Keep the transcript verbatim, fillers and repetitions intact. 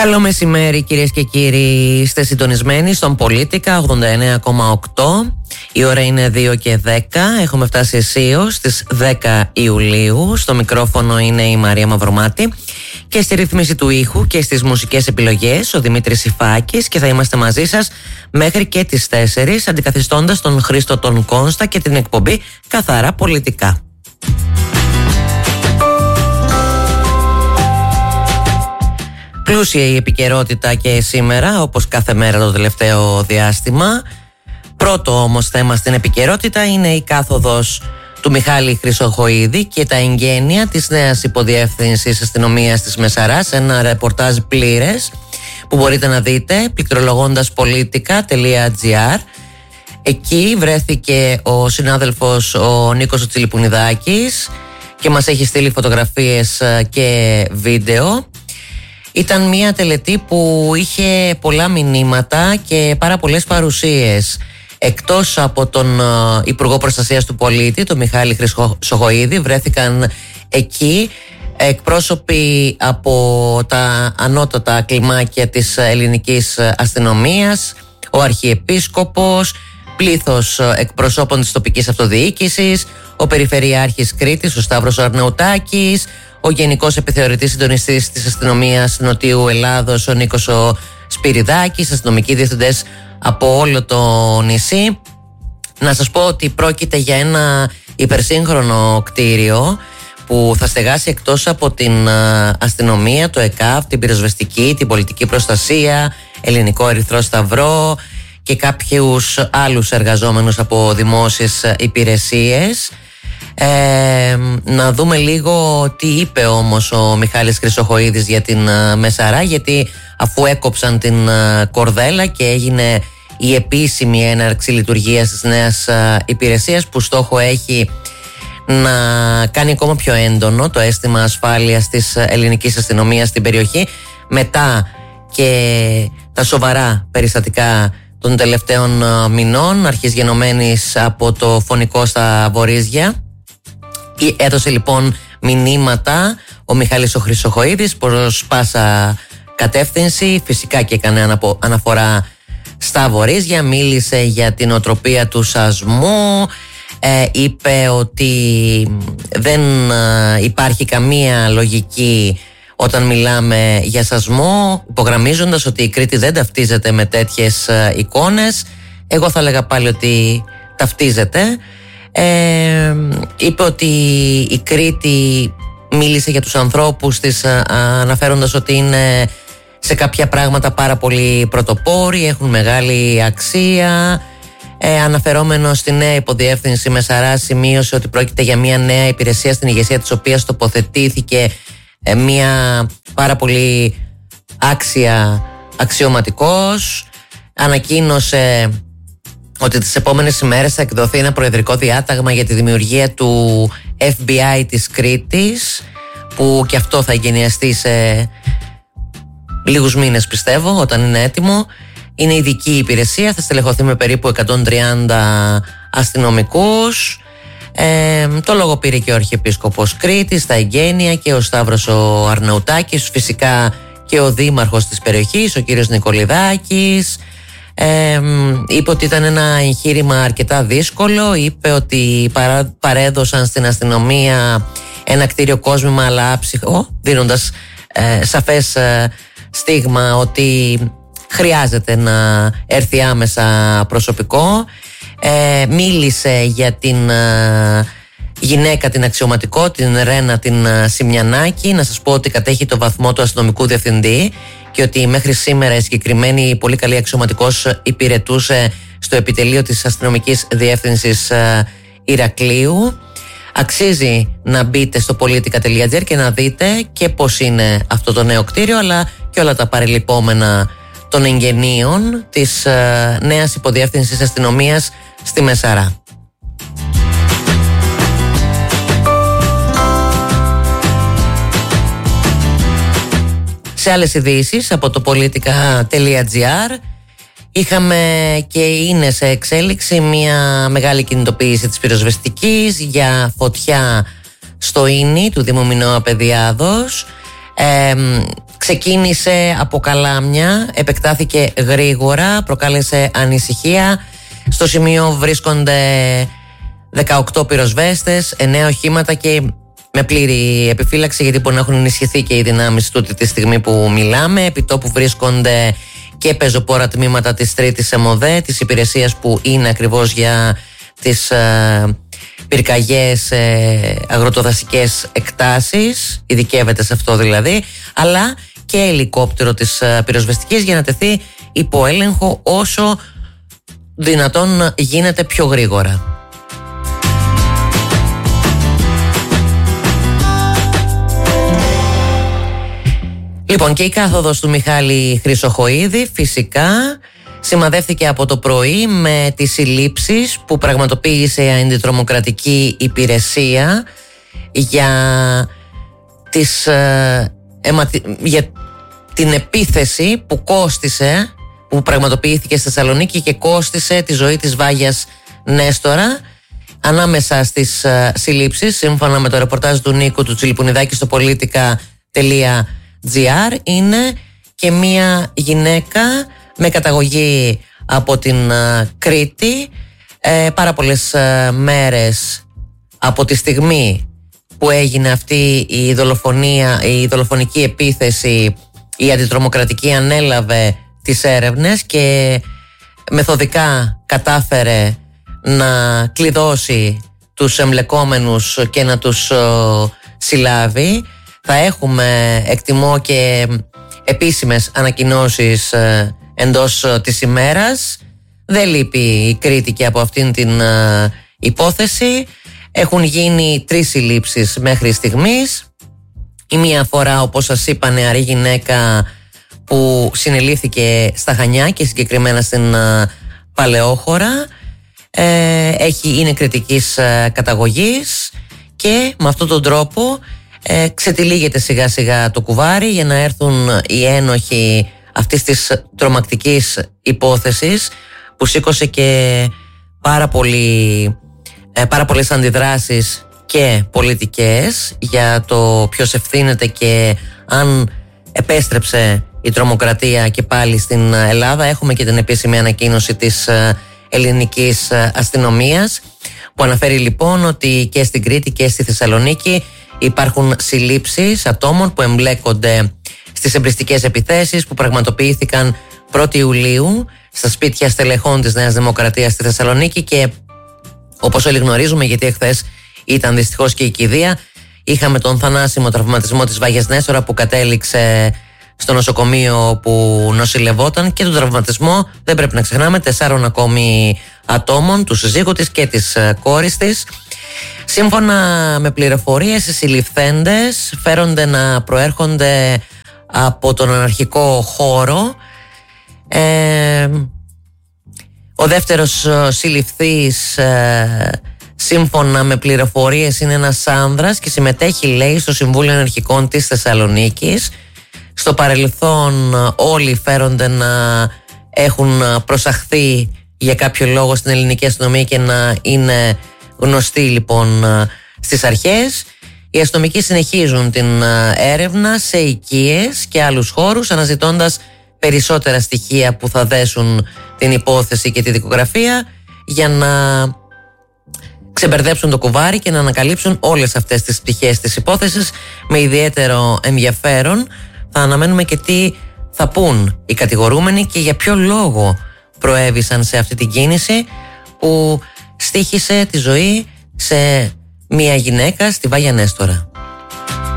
Καλό μεσημέρι κυρίες και κύριοι, είστε συντονισμένοι στον Πολίτικα ογδόντα εννέα κόμμα οκτώ. Η ώρα είναι δύο και δέκα, έχουμε φτάσει αισίως στις δέκα Ιουλίου. Στο μικρόφωνο είναι η Μαρία Μαυρομάτη και στη ρύθμιση του ήχου και στις μουσικές επιλογές ο Δημήτρης Ιφάκης, και θα είμαστε μαζί σας μέχρι και τις τέσσερις, αντικαθιστώντας τον Χρήστο τον Κόνστα και την εκπομπή Καθαρά Πολιτικά. Πλούσια η επικαιρότητα και σήμερα, όπως κάθε μέρα το τελευταίο διάστημα. Πρώτο όμως θέμα στην επικαιρότητα είναι η κάθοδος του Μιχάλη Χρυσοχοΐδη και τα εγγένεια της νέας υποδιεύθυνσης αστυνομίας της Μεσαράς. Ένα ρεπορτάζ πλήρες που μπορείτε να δείτε πληκτρολογώντας πολιτικά τελεία τζι άρ. Εκεί βρέθηκε ο συνάδελφος ο Νίκος Τσιλιπουνιδάκης και μας έχει στείλει φωτογραφίες και βίντεο. Ήταν μια τελετή που είχε πολλά μηνύματα και πάρα πολλές παρουσίες. Εκτός από τον Υπουργό Προστασίας του Πολίτη, τον Μιχάλη Χρυσοχοΐδη, βρέθηκαν εκεί εκπρόσωποι από τα ανώτατα κλιμάκια της ελληνικής αστυνομίας, ο Αρχιεπίσκοπος, πλήθος εκπροσώπων της τοπικής αυτοδιοίκησης, ο Περιφερειάρχης Κρήτης, ο Σταύρος Αρναουτάκης, ο Γενικός Επιθεωρητής Συντονιστής της Αστυνομίας Νοτιού Ελλάδος, ο Νίκος ο Σπυριδάκης, αστυνομικοί διευθυντές από όλο το νησί. Να σας πω ότι πρόκειται για ένα υπερσύγχρονο κτίριο που θα στεγάσει εκτός από την αστυνομία, το ΕΚΑΒ, την πυροσβεστική, την πολιτική προστασία, Ελληνικό Ερυθρό Σταυρό και κάποιους άλλους εργαζόμενους από δημόσιες υπηρεσίες. Ε, να δούμε λίγο τι είπε όμως ο Μιχάλης Χρυσοχοΐδης για την uh, Μεσαρά, γιατί αφού έκοψαν την uh, κορδέλα και έγινε η επίσημη έναρξη λειτουργίας της νέας uh, υπηρεσίας, που στόχο έχει να κάνει ακόμα πιο έντονο το αίσθημα ασφάλειας της uh, ελληνικής αστυνομίας στην περιοχή, μετά και τα σοβαρά περιστατικά των τελευταίων uh, μηνών, αρχής γενομένης από το φωνικό στα Βορίζια. Έδωσε λοιπόν μηνύματα ο Μιχάλης ο Χρυσοχοΐδης προς πάσα κατεύθυνση, φυσικά και έκανε αναφορά στα Βορίζια, μίλησε για την οτροπία του σασμού, ε, είπε ότι δεν ε, υπάρχει καμία λογική όταν μιλάμε για σασμό, υπογραμμίζοντας ότι η Κρήτη δεν ταυτίζεται με τέτοιες ε, εικόνες. Εγώ θα έλεγα πάλι ότι ταυτίζεται. Ε, είπε ότι η Κρήτη, μίλησε για τους ανθρώπους της α, αναφέροντας ότι είναι σε κάποια πράγματα πάρα πολύ πρωτοπόροι, έχουν μεγάλη αξία. ε, Αναφερόμενο στη νέα υποδιεύθυνση Μεσαρά, σημείωσε ότι πρόκειται για μια νέα υπηρεσία στην ηγεσία της οποίας τοποθετήθηκε ε, μια πάρα πολύ άξια αξιωματικός. Ανακοίνωσε ότι τις επόμενες ημέρες θα εκδοθεί ένα προεδρικό διάταγμα για τη δημιουργία του εφ μπι άι της Κρήτης, που και αυτό θα εγκαινιαστεί σε λίγους μήνες, πιστεύω, όταν είναι έτοιμο. Είναι ειδική υπηρεσία, θα στελεχωθεί με περίπου εκατόν τριάντα αστυνομικούς. Ε, το λόγο πήρε και ο Αρχιεπίσκοπος Κρήτης, τα εγγένεια, και ο Σταύρος ο Αρναουτάκης, φυσικά και ο δήμαρχος της περιοχής, ο κύριος Νικολιδάκης. Ε, είπε ότι ήταν ένα εγχείρημα αρκετά δύσκολο. Είπε ότι παρά, παρέδωσαν στην αστυνομία ένα κτίριο κόσμημα αλλά άψυχο, δίνοντας ε, σαφές ε, στίγμα ότι χρειάζεται να έρθει άμεσα προσωπικό. ε, Μίλησε για την ε, γυναίκα την αξιωματικό, την Ρένα την ε, Σιμιανάκη. Να σας πω ότι κατέχει το βαθμό του αστυνομικού διευθυντή και ότι μέχρι σήμερα η συγκεκριμένη πολύ καλή αξιωματικός υπηρετούσε στο επιτελείο της αστυνομικής διεύθυνσης ε, Ηρακλείου. Αξίζει να μπείτε στο πολιτικά τελεία τζι άρ και να δείτε και πώς είναι αυτό το νέο κτίριο, αλλά και όλα τα παρελειπόμενα των εγγενείων της ε, νέας υποδιεύθυνσης αστυνομίας στη Μεσαρά. Σε άλλες ειδήσεις από το πολιτικά τελεία τζι άρ, είχαμε και είναι σε εξέλιξη μια μεγάλη κινητοποίηση της πυροσβεστικής για φωτιά στο Ίνι του Δήμου Μινώα Παιδιάδος. Ε, ξεκίνησε από Καλάμια, επεκτάθηκε γρήγορα, προκάλεσε ανησυχία. Στο σημείο βρίσκονται δεκαοκτώ πυροσβέστες, εννέα οχήματα και με πλήρη επιφύλαξη, γιατί μπορεί να έχουν ενισχυθεί και οι δυνάμεις τούτη τη στιγμή που μιλάμε. Επί τόπου βρίσκονται και πεζοπόρα τμήματα της τρίτης ΕΜΟΔΕ, της υπηρεσίας που είναι ακριβώς για τις ε, πυρκαγιές, ε, αγροτοδασικές εκτάσεις, ειδικεύεται σε αυτό δηλαδή, αλλά και ελικόπτερο της ε, πυροσβεστικής για να τεθεί υπό έλεγχο όσο δυνατόν γίνεται πιο γρήγορα. Λοιπόν, και η κάθοδος του Μιχάλη Χρυσοχοΐδη φυσικά σημαδεύτηκε από το πρωί με τις συλλήψεις που πραγματοποίησε η αντιτρομοκρατική υπηρεσία για, τις, ε, αιματι... για την επίθεση που κόστισε, που πραγματοποιήθηκε στη Θεσσαλονίκη και κόστισε τη ζωή της Βάγιας Νέστορα. Ανάμεσα στις ε, συλλήψεις, σύμφωνα με το ρεπορτάζ του Νίκου του Τσιλιπουνιδάκη στο πολιτικά τελεία τζι άρ, είναι και μία γυναίκα με καταγωγή από την uh, Κρήτη. Ε, πάρα πολλές uh, μέρες από τη στιγμή που έγινε αυτή η δολοφονία, η δολοφονική επίθεση, η αντιτρομοκρατική ανέλαβε τις έρευνες και μεθοδικά κατάφερε να κλειδώσει τους εμπλεκόμενους και να τους uh, συλλάβει. Θα έχουμε, εκτιμώ, και επίσημες ανακοινώσεις ε, εντός ε, της ημέρας. Δεν λείπει η Κρήτη και από αυτήν την ε, υπόθεση. Έχουν γίνει τρεις συλλήψεις μέχρι στιγμής. Η μία φορά, όπως σας είπα, νεαρή γυναίκα που συνελήφθηκε στα Χανιά και συγκεκριμένα στην ε, Παλαιόχώρα. Ε, έχει, είναι κριτικής ε, καταγωγής και με αυτόν τον τρόπο Ε, ξετυλίγεται σιγά σιγά το κουβάρι για να έρθουν οι ένοχοι αυτής της τρομακτικής υπόθεσης που σήκωσε και πάρα, πολύ, ε, πάρα πολλές αντιδράσεις και πολιτικές για το ποιος ευθύνεται και αν επέστρεψε η τρομοκρατία και πάλι στην Ελλάδα. Έχουμε και την επίσημη ανακοίνωση της ελληνικής αστυνομίας που αναφέρει λοιπόν ότι και στην Κρήτη και στη Θεσσαλονίκη υπάρχουν συλλήψεις ατόμων που εμπλέκονται στις εμπριστικές επιθέσεις που πραγματοποιήθηκαν πρώτη Ιουλίου στα σπίτια στελεχών της Νέας Δημοκρατίας στη Θεσσαλονίκη και όπως όλοι γνωρίζουμε, γιατί εχθές ήταν δυστυχώς και η κηδεία, είχαμε τον θανάσιμο τραυματισμό της Βάγιας Νέστορα που κατέληξε στο νοσοκομείο που νοσηλευόταν και τον τραυματισμό, δεν πρέπει να ξεχνάμε, τεσσάρων ακόμη ατόμων, του συζύγου της και της κόρης της. Σύμφωνα με πληροφορίες, οι συλληφθέντες φέρονται να προέρχονται από τον αναρχικό χώρο. Ε, ο δεύτερος συλληφθής, ε, σύμφωνα με πληροφορίες, είναι ένας άνδρας και συμμετέχει, λέει, στο Συμβούλιο Αναρχικών της Θεσσαλονίκης. Στο παρελθόν όλοι φέρονται να έχουν προσαχθεί για κάποιο λόγο στην ελληνική αστυνομία και να είναι γνωστοί λοιπόν στις αρχές. Οι αστυνομικοί συνεχίζουν την έρευνα σε οικίες και άλλους χώρους, αναζητώντας περισσότερα στοιχεία που θα δέσουν την υπόθεση και τη δικογραφία για να ξεμπερδέψουν το κουβάρι και να ανακαλύψουν όλες αυτές τις πτυχές της υπόθεσης. Με ιδιαίτερο ενδιαφέρον θα αναμένουμε και τι θα πούν οι κατηγορούμενοι και για ποιο λόγο προέβησαν σε αυτή την κίνηση που στοίχησε τη ζωή σε μια γυναίκα στη Βάγια Νέστορα.